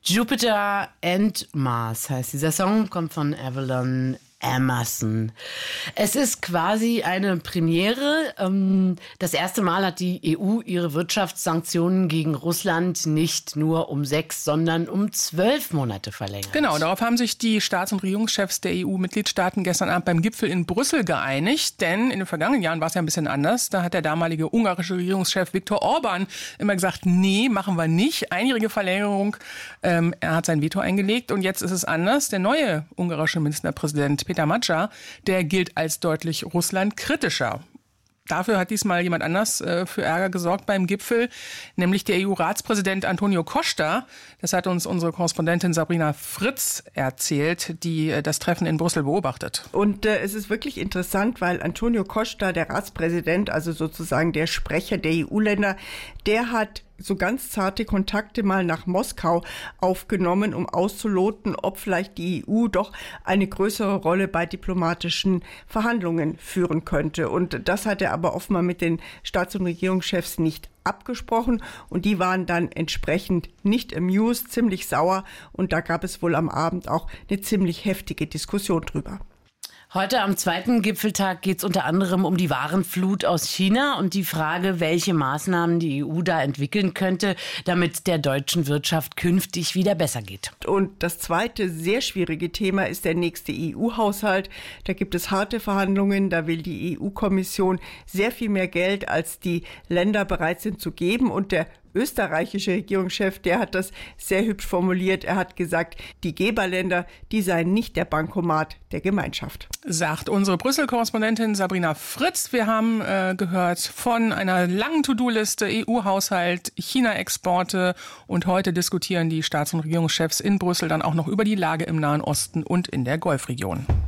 Jupiter and Mars heißt dieser Song, kommt von Avalon Emerson. Es ist quasi eine Premiere. Das erste Mal hat die EU ihre Wirtschaftssanktionen gegen Russland nicht nur um 6, sondern um 12 Monate verlängert. Genau, darauf haben sich die Staats- und Regierungschefs der EU-Mitgliedstaaten gestern Abend beim Gipfel in Brüssel geeinigt. Denn in den vergangenen Jahren war es ja ein bisschen anders. Da hat der damalige ungarische Regierungschef Viktor Orbán immer gesagt, nee, machen wir nicht. Einjährige Verlängerung. Er hat sein Veto eingelegt und jetzt ist es anders. Der neue ungarische Ministerpräsident Peter Magyar, der gilt als deutlich russlandkritischer. Dafür hat diesmal jemand anders für Ärger gesorgt beim Gipfel, nämlich der EU-Ratspräsident Antonio Costa. Das hat uns unsere Korrespondentin Sabrina Fritz erzählt, die das Treffen in Brüssel beobachtet. Und es ist wirklich interessant, weil Antonio Costa, der Ratspräsident, also sozusagen der Sprecher der EU-Länder, der hat so ganz zarte Kontakte mal nach Moskau aufgenommen, um auszuloten, ob vielleicht die EU doch eine größere Rolle bei diplomatischen Verhandlungen führen könnte. Und das hat er aber offenbar mit den Staats- und Regierungschefs nicht abgesprochen und die waren dann entsprechend nicht amused, ziemlich sauer und da gab es wohl am Abend auch eine ziemlich heftige Diskussion drüber. Heute am zweiten Gipfeltag geht es unter anderem um die Warenflut aus China und die Frage, welche Maßnahmen die EU da entwickeln könnte, damit der deutschen Wirtschaft künftig wieder besser geht. Und das zweite sehr schwierige Thema ist der nächste EU-Haushalt. Da gibt es harte Verhandlungen, da will die EU-Kommission sehr viel mehr Geld, als die Länder bereit sind zu geben und der österreichische Regierungschef, der hat das sehr hübsch formuliert. Er hat gesagt, die Geberländer, die seien nicht der Bankomat der Gemeinschaft. Sagt unsere Brüssel-Korrespondentin Sabrina Fritz. Wir haben gehört von einer langen To-Do-Liste, EU-Haushalt, China-Exporte und heute diskutieren die Staats- und Regierungschefs in Brüssel dann auch noch über die Lage im Nahen Osten und in der Golfregion.